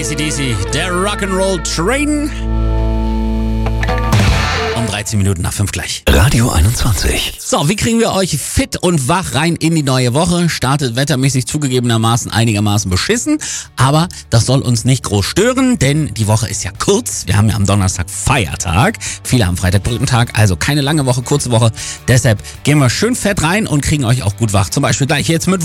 AC/DC, der Rock'n'Roll Train. Um 13 Minuten nach 5 gleich. Radio 21. So, wie kriegen wir euch fit und wach rein in die neue Woche? Startet wettermäßig zugegebenermaßen einigermaßen beschissen, aber das soll uns nicht groß stören, denn die Woche ist ja kurz. Wir haben ja am Donnerstag Feiertag. Viele haben Freitag Brückentag, also keine lange Woche, kurze Woche. Deshalb gehen wir schön fett rein und kriegen euch auch gut wach. Zum Beispiel gleich jetzt mit